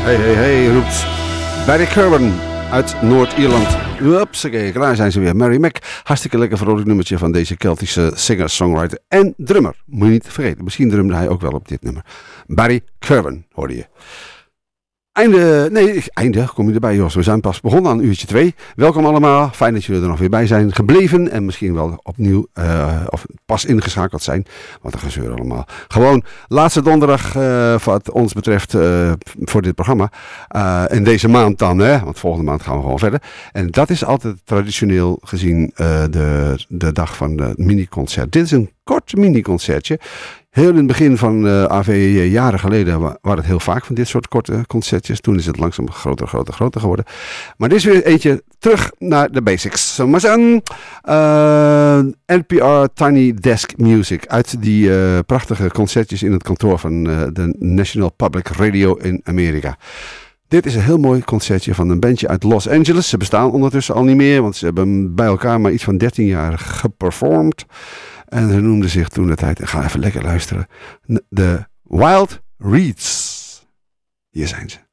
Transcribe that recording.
Hey, roept Barry Curran uit Noord-Ierland. Hupsakee, klaar zijn ze weer. Mary Mac, hartstikke lekker vrolijk nummertje van deze Keltische singer, songwriter en drummer. Moet je niet vergeten, misschien drumde hij ook wel op dit nummer. Barry Curran, hoorde je. Einde, kom je erbij Jos. We zijn pas begonnen aan uurtje 2. Welkom allemaal, fijn dat jullie er nog weer bij zijn gebleven. En misschien wel opnieuw, of pas ingeschakeld zijn. Wat een gezeur allemaal. Gewoon, laatste donderdag wat ons betreft voor dit programma. En deze maand dan, want volgende maand gaan we gewoon verder. En dat is altijd traditioneel gezien de dag van het mini-concert. Dit is een kort mini-concertje. Heel in het begin van AVJ, jaren geleden, waren het heel vaak van dit soort korte concertjes. Toen is het langzaam groter geworden. Maar dit is weer eentje terug naar de basics. Zo maar zeggen, NPR Tiny Desk Music uit die prachtige concertjes in het kantoor van de National Public Radio in Amerika. Dit is een heel mooi concertje van een bandje uit Los Angeles. Ze bestaan ondertussen al niet meer, want ze hebben bij elkaar maar iets van 13 jaar geperformed. En ze noemden zich toen de tijd, ga even lekker luisteren, de Wild Reeds. Hier zijn ze.